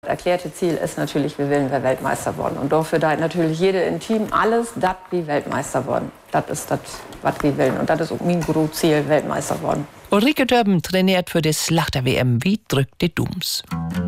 Erklärte Ziel ist natürlich, wir Weltmeister worden. Und dafür da natürlich jede im Team alles, das wie Weltmeister worden. Das ist das, was wir wollen. Und das ist auch mein Ziel, Weltmeister worden. Ulrike Dörben trainiert für das Slachter-WM. Wie drückt die Dums?